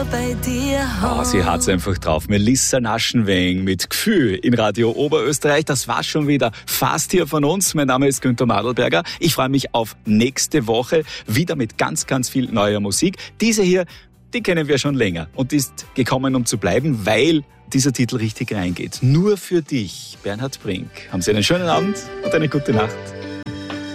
nur bei dir. Oh, sie hat's einfach drauf. Melissa Naschenweng mit Gefühl in Radio Oberösterreich. Das war's schon wieder fast hier von uns. Mein Name ist Günther Madelberger. Ich freue mich auf nächste Woche wieder mit ganz, ganz viel neuer Musik. Diese hier, die kennen wir schon länger und ist gekommen, um zu bleiben, weil dieser Titel richtig reingeht. Nur für dich, Bernhard Brink. Haben Sie einen schönen Abend und eine gute Nacht.